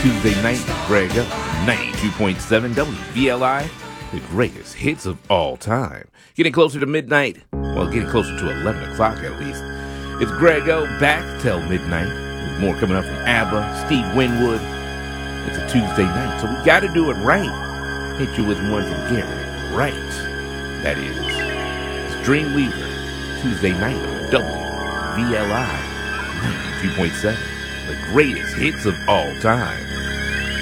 Tuesday night with Greg Up, 92.7 WVLI, the greatest hits of all time. Getting closer to midnight, well, getting closer to 11 o'clock at least. It's Greg O back till midnight, with more coming up from ABBA, Steve Winwood. It's a Tuesday night, so we gotta do it right. Hit you with one from Gary Wright. That is, it's Dreamweaver, Tuesday night on WVLI, 92.7, the greatest hits of all time.